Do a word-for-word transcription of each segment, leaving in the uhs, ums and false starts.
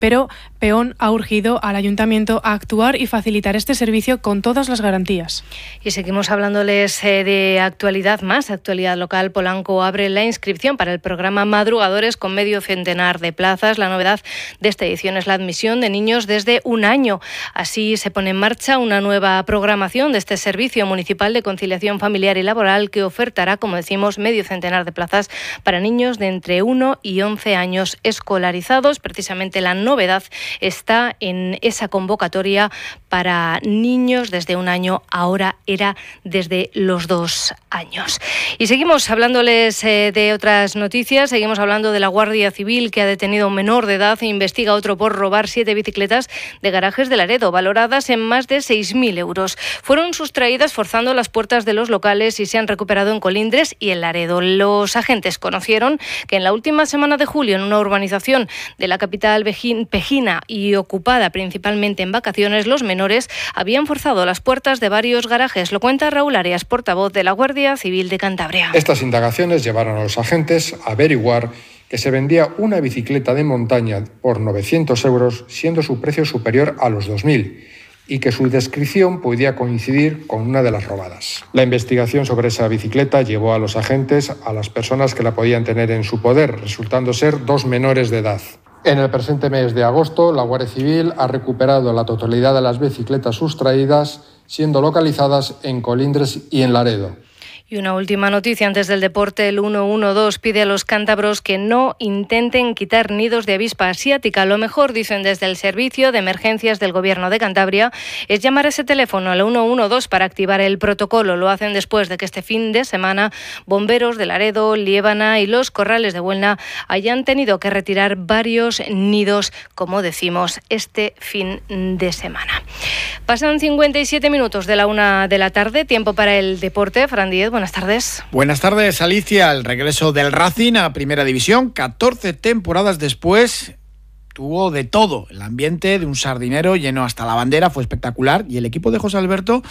pero Peón ha urgido al Ayuntamiento a actuar y facilitar este servicio con todas las garantías. Y seguimos hablándoles eh, de actualidad más, actualidad local. Polanco abre la inscripción para el programa Madrugadores con medio centenar de plazas. La novedad de esta edición es la admisión de niños desde un año. Así se pone en marcha una nueva programación de este servicio municipal de conciliación familiar y laboral que ofertará, como decimos, medio centenar de plazas para niños de entre uno y once años escolarizados. Precisamente la novedad está en esa convocatoria para niños desde un año, ahora era desde los dos años. Y seguimos hablándoles eh, de otras noticias, seguimos hablando de la Guardia Civil, que ha detenido a un menor de edad e investiga a otro por robar siete bicicletas de garajes de Laredo, valoradas en más de seis mil euros. Fueron sustraídas forzando las puertas de los locales y se han recuperado en Colindres y en Laredo. Los agentes conocieron que en la última semana de julio, en una urbanización de la capital pejina y ocupada principalmente en vacaciones, los menores habían forzado las puertas de varios garajes. Lo cuenta Raúl Arias, portavoz de la Guardia Civil de Cantabria. Estas indagaciones llevaron a los agentes a averiguar que se vendía una bicicleta de montaña por novecientos euros, siendo su precio superior a los dos mil, y que su descripción podía coincidir con una de las robadas. La investigación sobre esa bicicleta llevó a los agentes a las personas que la podían tener en su poder, resultando ser dos menores de edad. En el presente mes de agosto, la Guardia Civil ha recuperado la totalidad de las bicicletas sustraídas, siendo localizadas en Colindres y en Laredo. Y una última noticia antes del deporte. El ciento doce pide a los cántabros que no intenten quitar nidos de avispa asiática. Lo mejor, dicen desde el Servicio de Emergencias del Gobierno de Cantabria, es llamar a ese teléfono al ciento doce para activar el protocolo. Lo hacen después de que este fin de semana bomberos de Laredo, Liébana y los Corrales de Buelna hayan tenido que retirar varios nidos, como decimos, este fin de semana. Pasan cincuenta y siete minutos de la una de la tarde, tiempo para el deporte. Fran Díez, buenas tardes. Buenas tardes, Alicia. El regreso del Racing a Primera División, catorce temporadas después, tuvo de todo. El ambiente de un sardinero lleno hasta la bandera fue espectacular y el equipo de José Alberto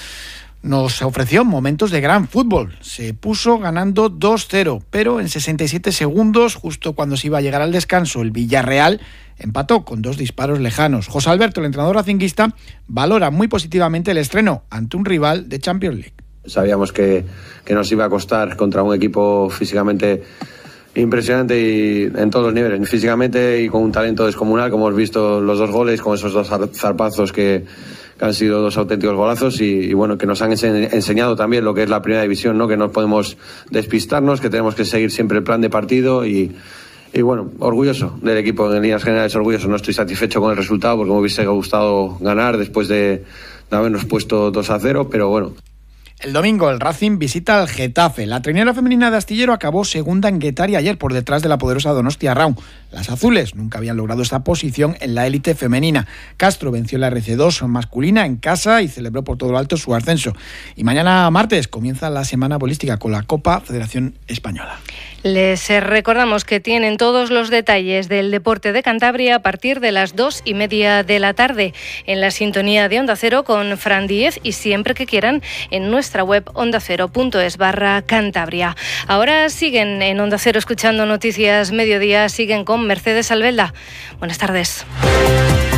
nos ofreció momentos de gran fútbol. Se puso ganando dos cero, pero en sesenta y siete segundos, justo cuando se iba a llegar al descanso, el Villarreal empató con dos disparos lejanos. José Alberto, el entrenador racinguista, valora muy positivamente el estreno ante un rival de Champions League. Sabíamos que, que nos iba a costar contra un equipo físicamente impresionante y en todos los niveles, físicamente y con un talento descomunal, como hemos visto los dos goles, con esos dos zarpazos que, que han sido dos auténticos golazos y, y bueno, que nos han enseñado también lo que es la Primera División, ¿no? Que no podemos despistarnos, que tenemos que seguir siempre el plan de partido y Y bueno, orgulloso del equipo, en líneas generales orgulloso. No estoy satisfecho con el resultado porque me hubiese gustado ganar después de, de habernos puesto dos a cero, pero bueno. El domingo el Racing visita al Getafe. La trinera femenina de Astillero acabó segunda en Guetaria ayer por detrás de la poderosa Donostia Raun. Las azules nunca habían logrado esta posición en la élite femenina. Castro venció la R C dos masculina en casa y celebró por todo lo alto su ascenso. Y mañana martes comienza la semana bolística con la Copa Federación Española. Les recordamos que tienen todos los detalles del deporte de Cantabria a partir de las dos y media de la tarde en la sintonía de Onda Cero con Fran Díez y siempre que quieran en nuestra web ondacero.es barra Cantabria. Ahora siguen en Onda Cero escuchando Noticias Mediodía, siguen con Mercedes Albelda. Buenas tardes.